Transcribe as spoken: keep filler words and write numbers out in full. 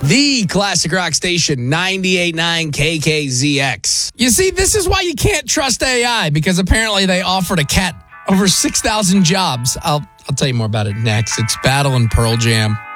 The classic rock station, ninety-eight point nine K K Z X. You see, this is why you can't trust A I, because apparently they offered a cat over six thousand jobs. I'll I'll tell you more about it next. It's Battle and Pearl Jam.